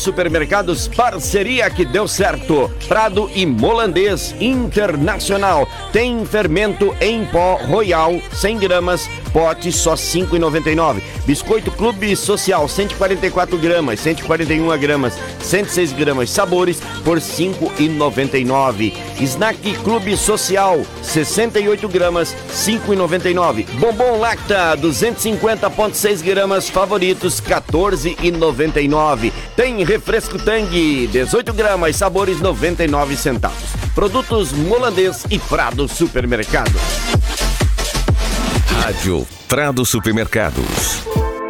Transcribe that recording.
Supermercados, parceria que deu certo. Prado e Molandês Internacional. Tem fermento em pó Royal, 100 gramas, pote só R$ 5,99. Biscoito Clube Social, 144 gramas, 141 gramas, 106 gramas, sabores por R$ 5,99. Snack Clube Social, 68 gramas, R$ 5,99. Bombom Lacta, 250,6 gramas, favoritos, R$ 14,99. Tem refresco Tang, 18 gramas, sabores 99 centavos. Produtos Molandês e Prado Supermercados. Rádio Prado Supermercados.